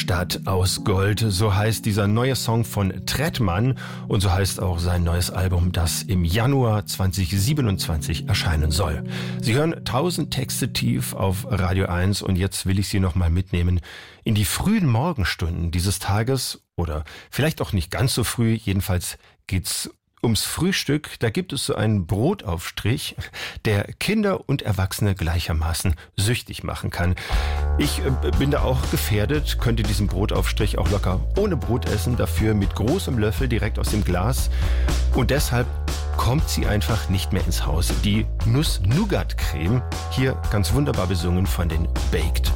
Stadt aus Gold, so heißt dieser neue Song von Trettmann und so heißt auch sein neues Album, das im Januar 2027 erscheinen soll. Sie hören 1000 Texte tief auf Radio 1 und jetzt will ich Sie nochmal mitnehmen in die frühen Morgenstunden dieses Tages oder vielleicht auch nicht ganz so früh, jedenfalls geht's ums Frühstück. Da gibt es so einen Brotaufstrich, der Kinder und Erwachsene gleichermaßen süchtig machen kann. Ich bin da auch gefährdet, könnte diesen Brotaufstrich auch locker ohne Brot essen, dafür mit großem Löffel direkt aus dem Glas. Und deshalb kommt sie einfach nicht mehr ins Haus. Die Nuss-Nougat-Creme, hier ganz wunderbar besungen von den Baked.